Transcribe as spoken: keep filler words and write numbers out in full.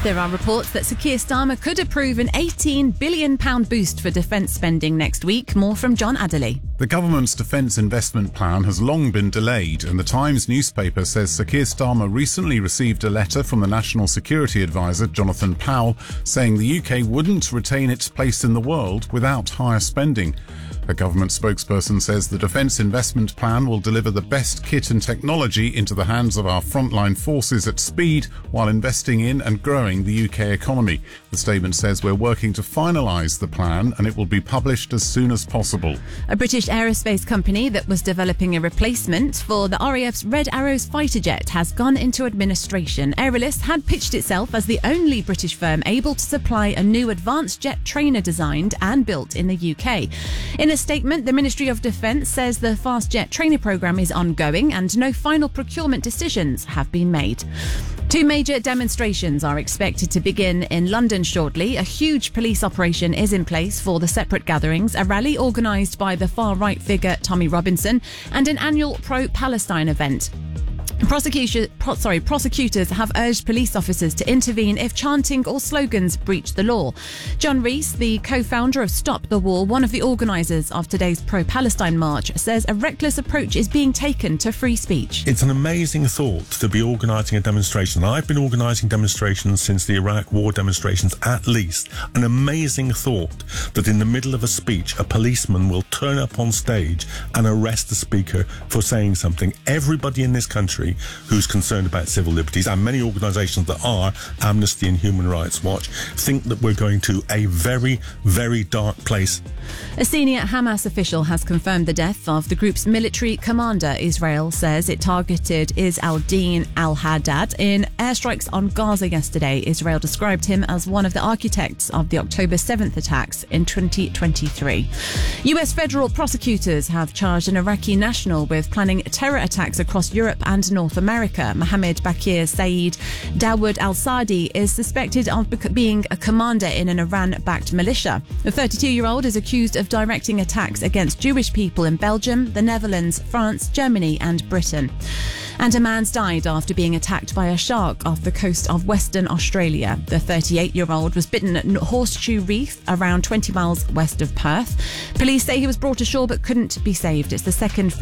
There are reports that Sir Keir Starmer could approve an eighteen billion pounds boost for defence spending next week. More from John Adderley. The government's defence investment plan has long been delayed, and the Times newspaper says Sir Keir Starmer recently received a letter from the National Security Advisor, Jonathan Powell, saying the U K wouldn't retain its place in the world without higher spending. A government spokesperson says the defence investment plan will deliver the best kit and technology into the hands of our frontline forces at speed while investing in and growing the U K economy. The statement says we're working to finalise the plan and it will be published as soon as possible. A British aerospace company that was developing a replacement for the R A F's Red Arrows fighter jet has gone into administration. Aeralis had pitched itself as the only British firm able to supply a new advanced jet trainer designed and built in the U K. In a statement, the Ministry of Defence says the fast jet trainer programme is ongoing and no final procurement decisions have been made. Two major demonstrations are expected to begin in London shortly. A huge police operation is in place for the separate gatherings, a rally organised by the far-right figure Tommy Robinson, and an annual pro-Palestine event. Prosecution, pro, sorry, prosecutors have urged police officers to intervene if chanting or slogans breach the law. John Rees, the co-founder of Stop the War, one of the organisers of today's pro-Palestine march, says a reckless approach is being taken to free speech. It's an amazing thought to be organising a demonstration. I've been organising demonstrations since the Iraq War demonstrations at least. An amazing thought that in the middle of a speech, a policeman will turn up on stage and arrest the speaker for saying something. Everybody in this country who's concerned about civil liberties, and many organisations that are, Amnesty and Human Rights Watch, think that we're going to a very, very dark place. A senior Hamas official has confirmed the death of the group's military commander. Israel says it targeted Is al-Din al-Haddad in airstrikes on Gaza yesterday. Israel described him as one of the architects of the October seventh attacks in twenty twenty-three. U S federal prosecutors have charged an Iraqi national with planning terror attacks across Europe and North America. Mohammed Bakir Saeed Dawood al-Sadi is suspected of being a commander in an Iran-backed militia. The thirty-two-year-old is accused of directing attacks against Jewish people in Belgium, the Netherlands, France, Germany and Britain. And a man's died after being attacked by a shark off the coast of Western Australia. The thirty-eight-year-old was bitten at Horseshoe Reef, around twenty miles west of Perth. Police say he was brought ashore but couldn't be saved. It's the second